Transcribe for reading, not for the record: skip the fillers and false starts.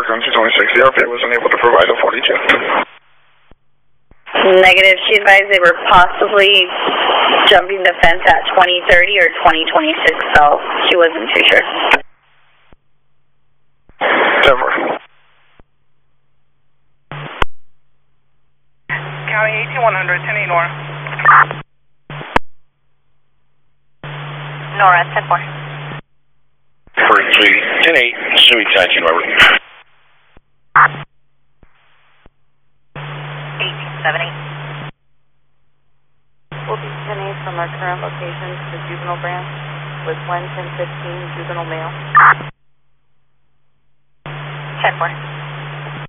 currency 26. The RPA was unable to provide a 42. Negative. She advised they were possibly jumping the fence at 2030 or 2026, so she wasn't too sure. Denver. County 18100, 10-8 Nora. Nora, 10-4. For 10-8, Sui Tachi, Robert. 1870. We'll be 10-8 from our current location to the juvenile branch with 11015 juvenile male. 10-4.